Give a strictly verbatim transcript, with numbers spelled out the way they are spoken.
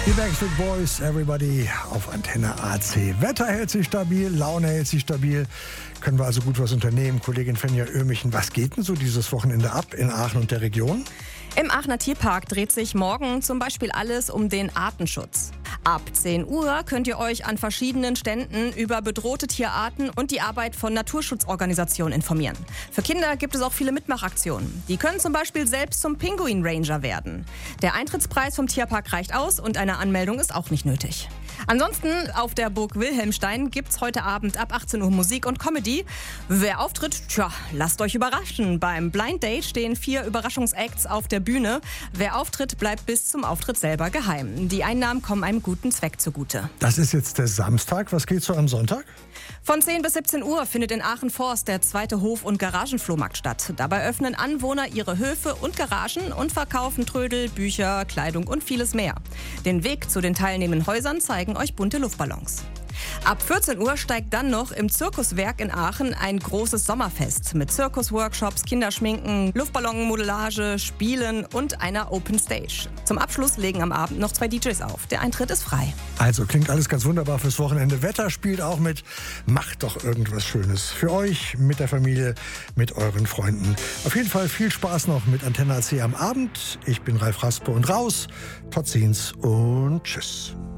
Die Backstreet Boys, Everybody auf Antenne A C. Wetter hält sich stabil, Laune hält sich stabil. Können wir also gut was unternehmen. Kollegin Fenja Ömichen, was geht denn so dieses Wochenende ab in Aachen und der Region? Im Aachener Tierpark dreht sich morgen zum Beispiel alles um den Artenschutz. Ab zehn Uhr könnt ihr euch an verschiedenen Ständen über bedrohte Tierarten und die Arbeit von Naturschutzorganisationen informieren. Für Kinder gibt es auch viele Mitmachaktionen. Die können zum Beispiel selbst zum Pinguin Ranger werden. Der Eintrittspreis vom Tierpark reicht aus und eine Anmeldung ist auch nicht nötig. Ansonsten auf der Burg Wilhelmstein gibt's heute Abend ab achtzehn Uhr Musik und Comedy. Wer auftritt, tja, lasst euch überraschen. Beim Blind Date stehen vier Überraschungsacts auf der Bühne. Wer auftritt, bleibt bis zum Auftritt selber geheim. Die Einnahmen kommen einem guten Zweck zugute. Das ist jetzt der Samstag. Was geht so am Sonntag? Von zehn bis siebzehn Uhr findet in Aachen-Forst der zweite Hof- und Garagenflohmarkt statt. Dabei öffnen Anwohner ihre Höfe und Garagen und verkaufen Trödel, Bücher, Kleidung und vieles mehr. Den Weg zu den teilnehmenden Häusern zeigen euch bunte Luftballons. Ab vierzehn Uhr steigt dann noch im Zirkuswerk in Aachen ein großes Sommerfest mit Zirkusworkshops, Kinderschminken, Luftballonmodellage, Spielen und einer Open Stage. Zum Abschluss legen am Abend noch zwei D Js auf. Der Eintritt ist frei. Also klingt alles ganz wunderbar fürs Wochenende. Wetter spielt auch mit. Macht doch irgendwas Schönes für euch, mit der Familie, mit euren Freunden. Auf jeden Fall viel Spaß noch mit Antenne A C am Abend. Ich bin Ralf Raspe und raus. Tot ziens und tschüss.